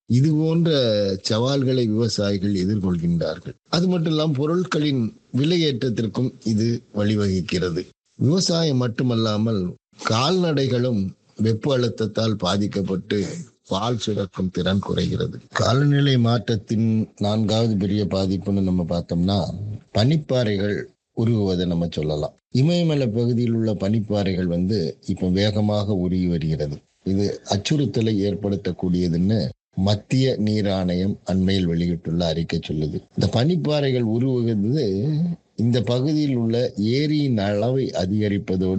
இது போன்ற சவால்களை விவசாயிகள் எதிர்கொள்கின்றார்கள். அது மட்டும் இல்லாமல் பொருட்களின் விலையேற்றத்திற்கும் இது வழிவகுக்கிறது. விவசாயம் மட்டுமல்லாமல் கால்நடைகளும் வெப்ப அழுத்தத்தால் பாதிக்கப்பட்டு பால் சுரக்கும் திறன் குறைகிறது. காலநிலை மாற்றத்தின் 4வது பெரிய பாதிப்புன்னு நம்ம பார்த்தோம்னா பனிப்பாறைகள் உருகுவதை நம்ம சொல்லலாம். இமயமலை பகுதியில் உள்ள பனிப்பாறைகள் இப்ப வேகமாக உருகி வருகிறது. இது அச்சுறுத்தலை ஏற்படுத்தக்கூடியதுன்னு மத்திய நீர் ஆணையம் அண்மையில் வெளியிட்டுள்ள அறிக்கை சொல்லுது. இந்த பனிப்பாறைகள் உருகுவது இந்த பகுதியில் உள்ள ஏரியின் அளவை அதிகரிப்பதோடு